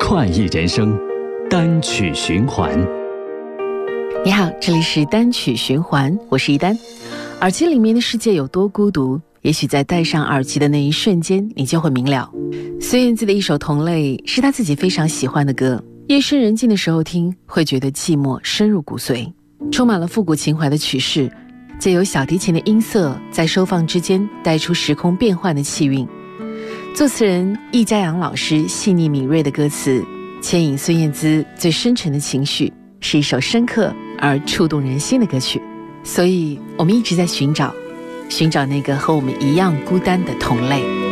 快意人生，单曲循环。 你好，这里是单曲循环，我是一丹。耳机里面的世界有多孤独，也许在戴上耳机的那一瞬间，你就会明了。孙燕姿的一首《同类》是她自己非常喜欢的歌，夜深人静的时候听，会觉得寂寞深入骨髓。充满了复古情怀的曲式，借由小提琴的音色在收放之间带出时空变幻的气韵。作词人易家扬老师细腻敏锐的歌词，牵引孙燕姿最深沉的情绪，是一首深刻而触动人心的歌曲。所以我们一直在寻找那个和我们一样孤单的同类。